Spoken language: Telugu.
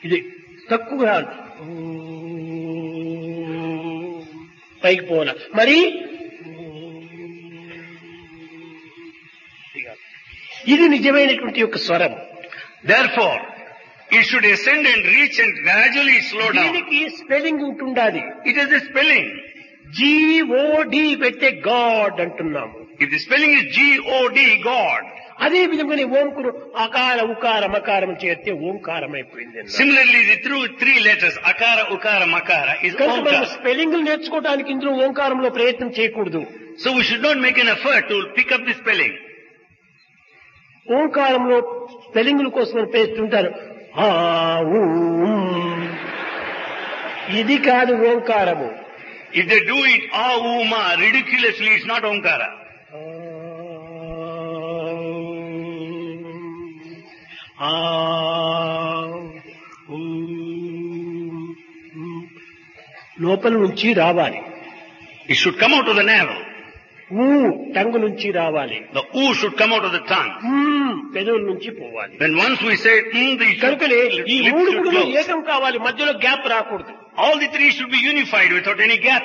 ఇది తక్కువగా పైకి పోవాల మరి ఇది నిజమైనటువంటి యొక్క స్వరం. Therefore, it should ascend and reach and gradually slow down. దీనికి స్పెల్లింగ్ ఉంటుండాలి. It is a spelling. GOD పెడితే గాడ్ అంటున్నాము. If the spelling is G-O-D, God. అదే విధంగా ఓంకురు అకార ఉకార మకారం చేస్తే ఓంకారం అయిపోయింది. Similarly, the three letters, akara, ukara, makara, is కనుక మనం Omkara. స్పెల్లింగ్ నేర్చుకోవడానికి ఇందులో ఓంకారంలో ప్రయత్నం చేయకూడదు. So we should not make an effort to pick up the spelling. ఓంకారంలో స్పెల్లింగ్ల కోసం పేస్తుంటారు. ఇది కాదు ఓంకారము. If they do it ma ridiculously, it's not Omkara. లోపల నుంచి రావాలి. It should come out of the navel. టంగు నుంచి రావాలి. The should come out of the tongue. పెదవుల నుంచి పోవాలి. When once we say కనుకనే ఈ lips మూడు should కూడా close. ఏకం కావాలి, మధ్యలో గ్యాప్ రాకూడదు. All the three should be unified without any gap.